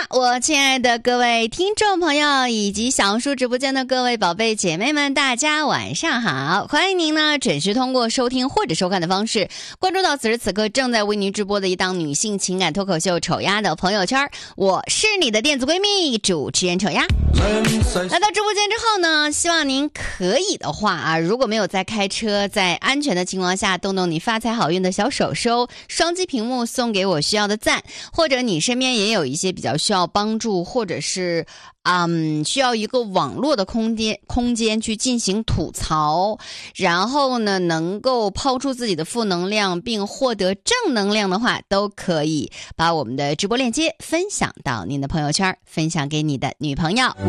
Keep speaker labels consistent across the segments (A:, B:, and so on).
A: 我亲爱的各位听众朋友以及小红书直播间的各位宝贝姐妹们，大家晚上好！欢迎您呢准时通过收听或者收看的方式，关注到此时此刻正在为您直播的一档女性情感脱口秀丑丫的朋友圈。我是你的电子闺蜜主持人丑丫。来到直播间之后呢，希望您可以的话啊，如果没有在开车，在安全的情况下动动你发财好运的小手手，双击屏幕送给我需要的赞，或者你身边也有一些比较需要帮助，或者是需要一个网络的空间去进行吐槽，然后呢能够抛出自己的负能量并获得正能量的话，都可以把我们的直播链接分享到您的朋友圈，分享给你的女朋友。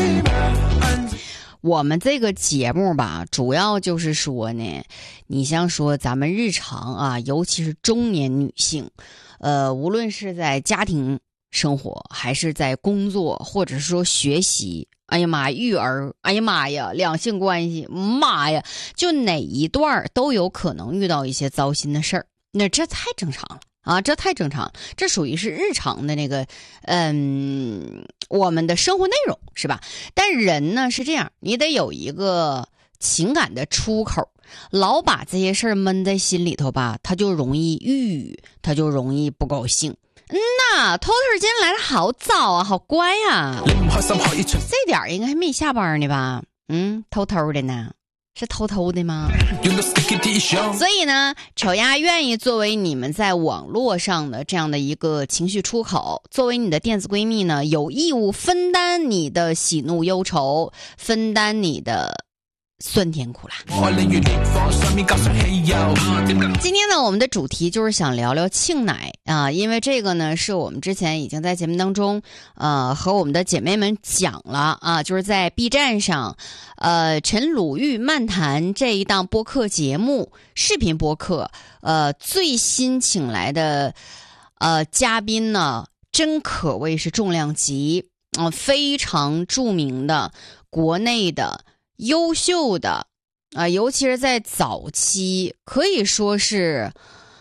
A: 我们这个节目吧，主要就是说呢，你像说咱们日常啊，尤其是中年女性，无论是在家庭生活，还是在工作，或者是说学习，哎呀妈，育儿，哎呀妈呀，两性关系，妈呀，就哪一段都有可能遇到一些糟心的事儿，那这太正常了。这太正常，这属于是日常的那个，我们的生活内容是吧？但人呢是这样，你得有一个情感的出口，老把这些事儿闷在心里头吧，他就容易郁，他就容易不高兴。偷今天来的好早啊，好乖啊，这点应该还没下班呢吧？偷的呢。是偷的吗？所以呢，丑丫愿意作为你们在网络上的这样的一个情绪出口，作为你的电子闺蜜呢，有义务分担你的喜怒忧愁，分担你的酸甜苦辣。今天呢，我们的主题就是想聊聊庆奶啊，因为这个呢是我们之前已经在节目当中和我们的姐妹们讲了啊，就是在 B 站上陈鲁豫漫谈这一档播客节目视频播客最新请来的嘉宾呢，真可谓是重量级非常著名的国内的优秀的尤其是在早期可以说是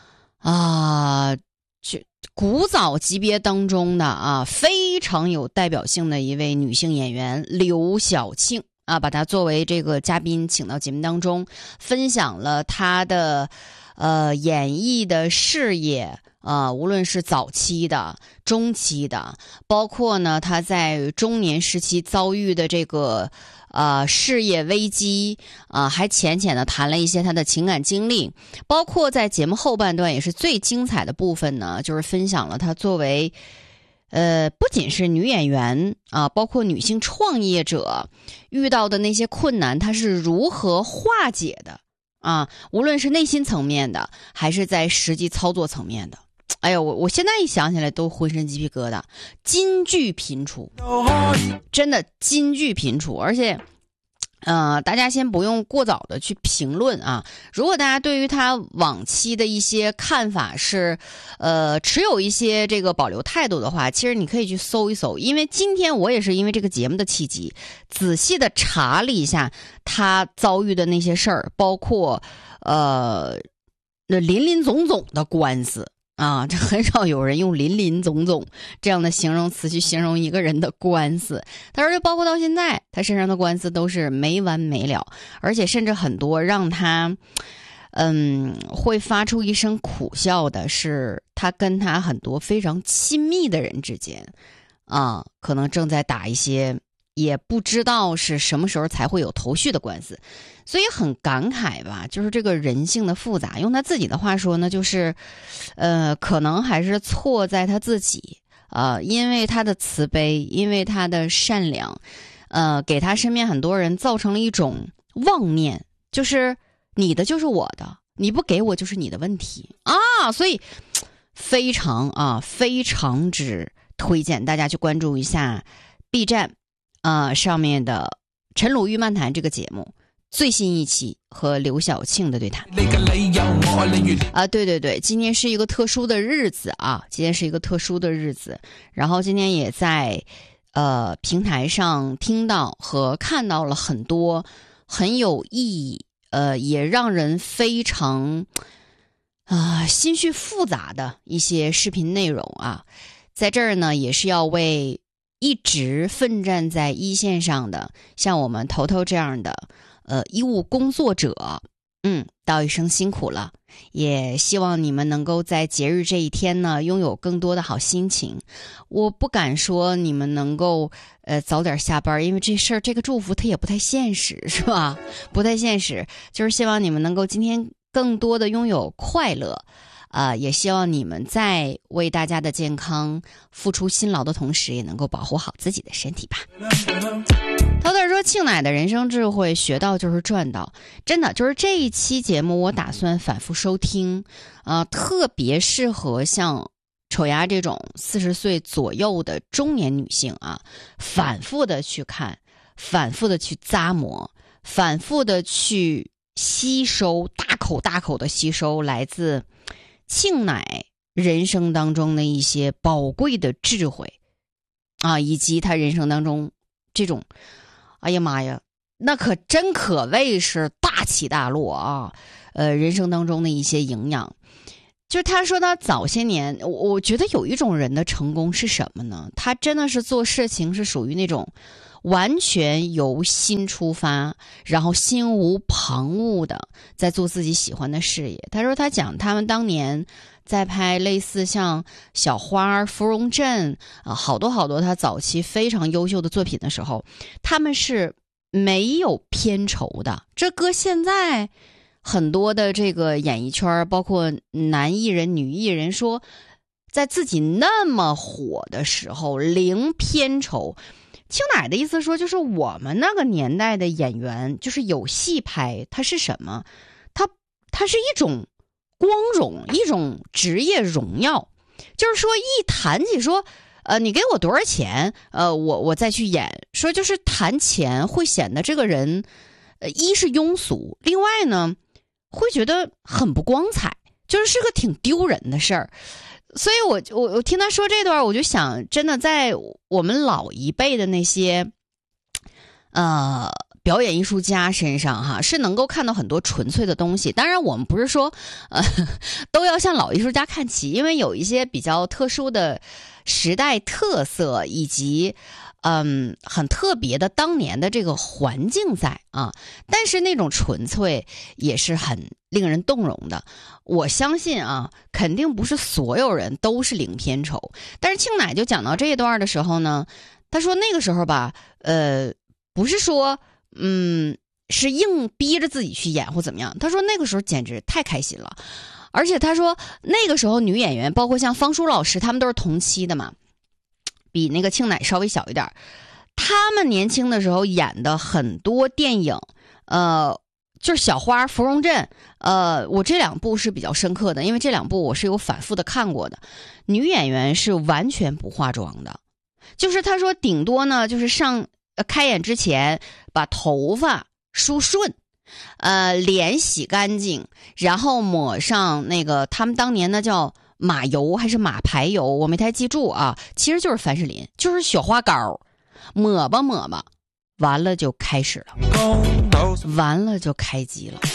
A: 古早级别当中的非常有代表性的一位女性演员刘晓庆把她作为这个嘉宾请到节目当中，分享了她的演艺的事业无论是早期的、中期的，包括呢她在中年时期遭遇的这个事业危机还浅浅的谈了一些她的情感经历，包括在节目后半段也是最精彩的部分呢，就是分享了她作为不仅是女演员包括女性创业者遇到的那些困难，她是如何化解的无论是内心层面的，还是在实际操作层面的。哎呀，我现在一想起来都浑身鸡皮疙瘩，金句频出，真的金句频出，而且大家先不用过早的去评论如果大家对于他往期的一些看法是持有一些这个保留态度的话，其实你可以去搜一搜，因为今天我也是因为这个节目的契机仔细的查了一下他遭遇的那些事儿，包括林林总总的官司这很少有人用林林总总这样的形容词去形容一个人的官司。他说就包括到现在他身上的官司都是没完没了，而且甚至很多让他会发出一声苦笑的是他跟他很多非常亲密的人之间可能正在打一些也不知道是什么时候才会有头绪的官司。所以很感慨吧，就是这个人性的复杂，用他自己的话说呢，就是可能还是错在他自己因为他的慈悲，因为他的善良给他身边很多人造成了一种妄念，就是你的就是我的，你不给我就是你的问题所以非常非常之推荐大家去关注一下 B 站上面的陈鲁豫漫谈这个节目最新一期和刘晓庆的对谈对，今天是一个特殊的日子今天是一个特殊的日子，然后今天也在平台上听到和看到了很多很有意义也让人非常心绪复杂的一些视频内容在这儿呢，也是要为一直奋战在一线上的像我们头头这样的医务工作者，道一声辛苦了。也希望你们能够在节日这一天呢，拥有更多的好心情。我不敢说你们能够早点下班，因为这事儿这个祝福它也不太现实，是吧？不太现实，就是希望你们能够今天更多的拥有快乐。也希望你们在为大家的健康付出辛劳的同时，也能够保护好自己的身体吧。涛涛说，庆奶的人生智慧，学到就是赚到。真的，就是这一期节目我打算反复收听，特别适合像丑丫这种40岁左右的中年女性啊，反复的去看，反复的去咂摸，反复的去吸收，大口大口的吸收来自庆奶人生当中的一些宝贵的智慧以及他人生当中这种，哎呀妈呀，那可真可谓是大起大落啊！人生当中的一些营养，就是他说他早些年，我觉得有一种人的成功是什么呢？他真的是做事情是属于那种完全由心出发，然后心无旁骛的在做自己喜欢的事业。他说他讲他们当年在拍类似像小花、芙蓉镇好多好多他早期非常优秀的作品的时候，他们是没有片酬的。这搁现在很多的这个演艺圈，包括男艺人、女艺人，说在自己那么火的时候零片酬。庆奶的意思说，就是我们那个年代的演员，就是有戏拍，它是什么？它是一种光荣，一种职业荣耀。就是说，一谈起说，你给我多少钱？我再去演。说就是谈钱会显得这个人，一是庸俗，另外呢，会觉得很不光彩，就是个挺丢人的事儿。所以我听他说这段，我就想，真的在我们老一辈的那些表演艺术家身上哈，是能够看到很多纯粹的东西。当然我们不是说都要向老艺术家看齐，因为有一些比较特殊的时代特色以及很特别的当年的这个环境在啊，但是那种纯粹也是很令人动容的。我相信啊，肯定不是所有人都是零片酬。但是庆奶就讲到这一段的时候呢，他说那个时候吧，不是说是硬逼着自己去演或怎么样。他说那个时候简直太开心了，而且他说那个时候女演员，包括像方舒老师，他们都是同期的嘛。比那个庆奶稍微小一点，他们年轻的时候演的很多电影，就是小花、芙蓉镇，我这2部是比较深刻的，因为这2部我是有反复的看过的。女演员是完全不化妆的，就是他说顶多呢就是开演之前把头发梳顺，脸洗干净，然后抹上那个他们当年呢叫马油还是马牌油，我没太记住啊，其实就是凡士林，就是雪花膏，抹吧，完了就开始了，完了就开机了，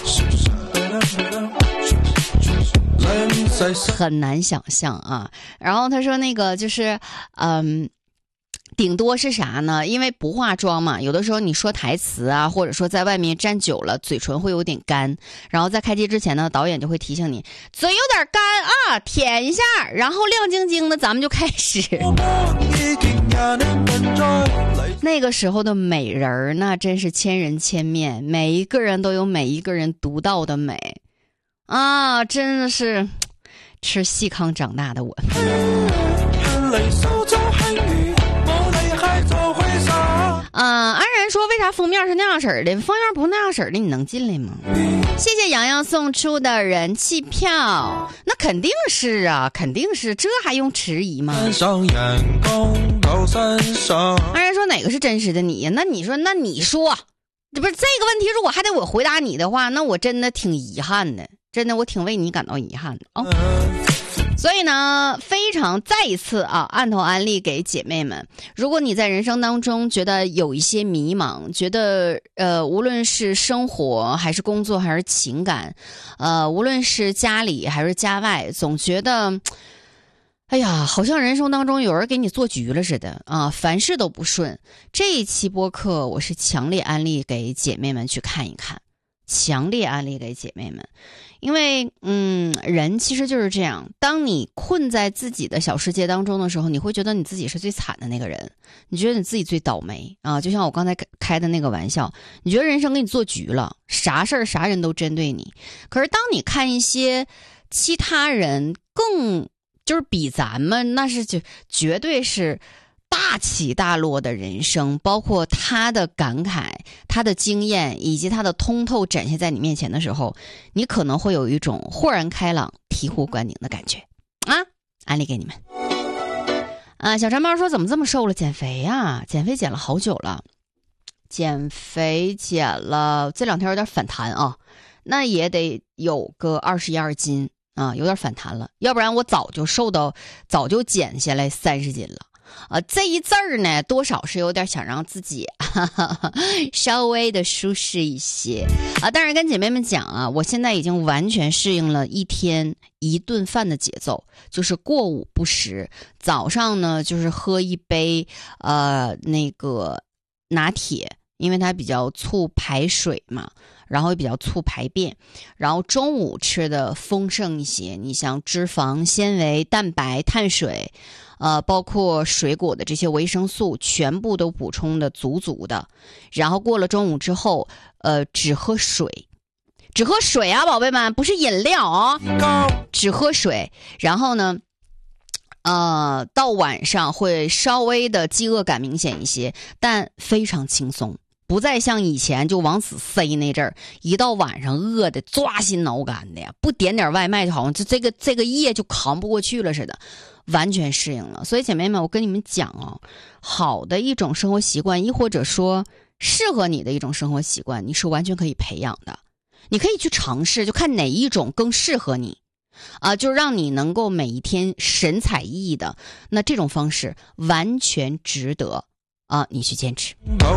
A: 很难想象啊。然后他说那个就是顶多是啥呢？因为不化妆嘛，有的时候你说台词啊，或者说在外面站久了，嘴唇会有点干。然后在开机之前呢，导演就会提醒你，嘴有点干啊，舔一下，然后亮晶晶的，咱们就开始。那个时候的美人儿，那真是千人千面，每一个人都有每一个人独到的美啊！真的是吃细糠长大的我。安然说为啥封面是那样式儿的？封面不是那样式儿的，你能进来吗？谢谢洋洋送出的人气票，那肯定是啊，肯定是，这还用迟疑吗？安然说哪个是真实的你呀？那你说，这不是这个问题，如果还得我回答你的话，那我真的挺遗憾的，真的我挺为你感到遗憾的哦。所以呢，非常再一次按头安利给姐妹们，如果你在人生当中觉得有一些迷茫，觉得无论是生活还是工作还是情感，无论是家里还是家外，总觉得哎呀，好像人生当中有人给你做局了似的啊，凡事都不顺。这一期播客我是强烈安利给姐妹们去看一看，强烈安利给姐妹们。因为人其实就是这样，当你困在自己的小世界当中的时候，你会觉得你自己是最惨的那个人，你觉得你自己最倒霉啊。就像我刚才开的那个玩笑，你觉得人生给你做局了，啥事儿啥人都针对你。可是当你看一些其他人更就是比咱们那是绝对是大起大落的人生，包括他的感慨、他的经验以及他的通透展现在你面前的时候，你可能会有一种豁然开朗、醍醐灌顶的感觉啊！安利给你们啊！小馋猫说怎么这么瘦了？减肥啊，减肥减了好久了，减肥减了这2天有点反弹啊，那也得有个21、22斤。啊，有点反弹了，要不然我早就减下来30斤了。这一阵儿呢，多少是有点想让自己稍微的舒适一些啊。但是跟姐妹们讲啊，我现在已经完全适应了1天1顿饭的节奏，就是过午不食。早上呢，就是喝一杯那个拿铁，因为它比较促排水嘛。然后也比较促排便，然后中午吃的丰盛一些，你像脂肪、纤维、蛋白、碳水，包括水果的这些维生素，全部都补充的足足的。然后过了中午之后，只喝水啊，宝贝们，不是饮料啊，只喝水。然后呢，到晚上会稍微的饥饿感明显一些，但非常轻松。不再像以前就往死塞那阵儿，一到晚上饿的抓心挠肝的呀，不点点外卖就好像这个夜就扛不过去了似的，完全适应了。所以姐妹们，我跟你们讲哦，好的一种生活习惯，亦或者说适合你的一种生活习惯，你是完全可以培养的。你可以去尝试，就看哪一种更适合你啊，就让你能够每一天神采奕奕的。那这种方式完全值得。啊，你去坚持。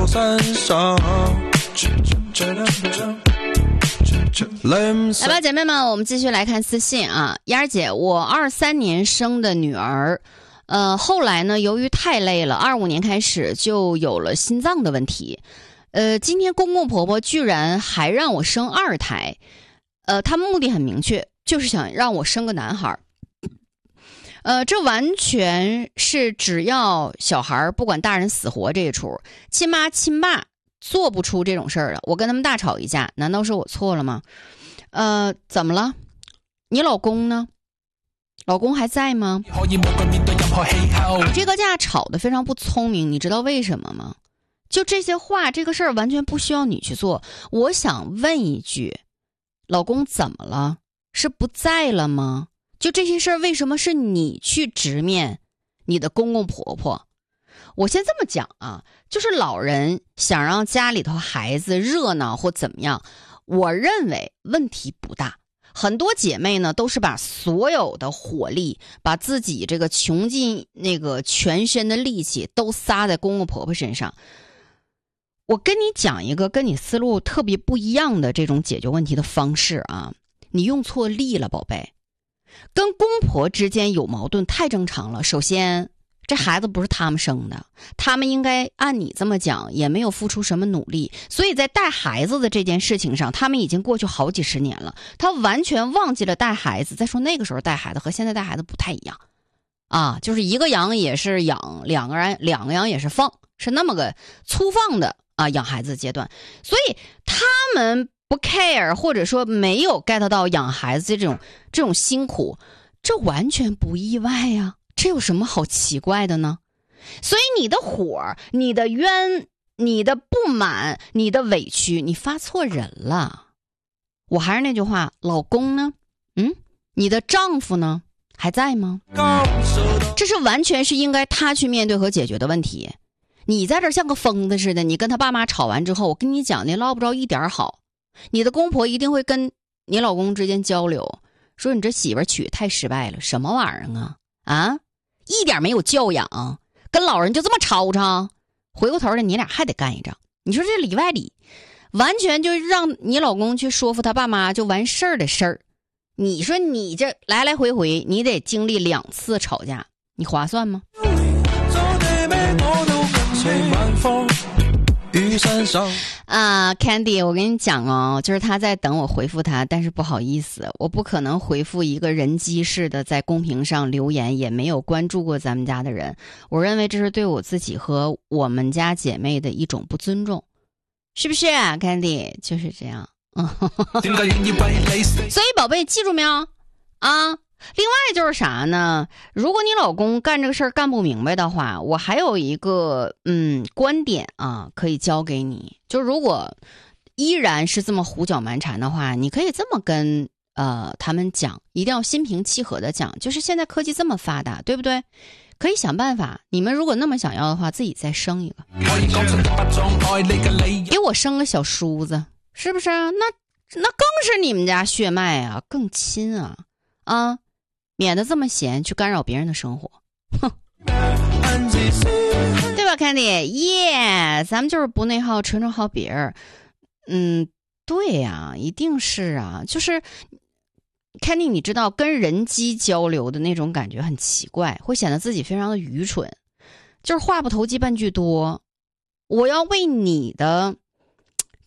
A: 来吧，姐妹们，我们继续来看私信啊。燕儿姐，我23年生的女儿，后来呢，由于太累了，25年开始就有了心脏的问题。今天公公婆婆居然还让我生2胎，他们目的很明确，就是想让我生个男孩。这完全是只要小孩不管大人死活这一出，亲妈亲爸做不出这种事儿了。我跟他们大吵一架，难道是我错了吗？怎么了？你老公呢？老公还在吗？这个架吵得非常不聪明，你知道为什么吗？就这些话，这个事儿完全不需要你去做。我想问一句，老公怎么了？是不在了吗？就这些事儿，为什么是你去直面你的公公婆婆？我先这么讲啊，就是老人想让家里头孩子热闹或怎么样，我认为问题不大。很多姐妹呢，都是把所有的火力，把自己这个穷尽那个全身的力气都撒在公公婆婆身上。我跟你讲一个跟你思路特别不一样的这种解决问题的方式啊，你用错力了，宝贝。跟公婆之间有矛盾太正常了。首先，这孩子不是他们生的，他们应该按你这么讲也没有付出什么努力，所以在带孩子的这件事情上，他们已经过去好几十年了，他完全忘记了带孩子。再说那个时候带孩子和现在带孩子不太一样啊，就是一个羊也是养，两个羊也是放，是那么个粗放的啊养孩子的阶段，所以他们不 care 或者说没有 get 到养孩子这种辛苦，这完全不意外呀，这有什么好奇怪的呢？所以你的火、你的冤、你的不满、你的委屈，你发错人了。我还是那句话，老公呢？你的丈夫呢？还在吗？这是完全是应该他去面对和解决的问题。你在这像个疯子似的，你跟他爸妈吵完之后，我跟你讲，你捞不着一点好。你的公婆一定会跟你老公之间交流，说你这媳妇娶太失败了，什么玩意儿啊，一点没有教养，跟老人就这么吵吵，回过头来你俩还得干一仗。你说这里外里完全就让你老公去说服他爸妈就完事儿的事儿， 你说你这来来回回，你得经历2次吵架，你划算吗？Candy， 我跟你讲哦，就是他在等我回复他，但是不好意思，我不可能回复一个人机式的在公屏上留言，也没有关注过咱们家的人，我认为这是对我自己和我们家姐妹的一种不尊重，是不是啊 Candy？ 就是这样。所以宝贝记住没有啊？另外就是啥呢？如果你老公干这个事儿干不明白的话，我还有一个观点啊，可以教给你。就如果依然是这么胡搅蛮缠的话，你可以这么跟他们讲，一定要心平气和的讲。就是现在科技这么发达，对不对？可以想办法。你们如果那么想要的话，自己再生一个，给我生个小叔子，是不是啊？那更是你们家血脉啊，更亲啊啊！免得这么闲去干扰别人的生活，哼，对吧 Candy？ 耶，咱们就是不内耗，纯纯耗别人。对呀，一定是啊。就是 Candy， 你知道跟人机交流的那种感觉很奇怪，会显得自己非常的愚蠢，就是话不投机半句多。我要为你的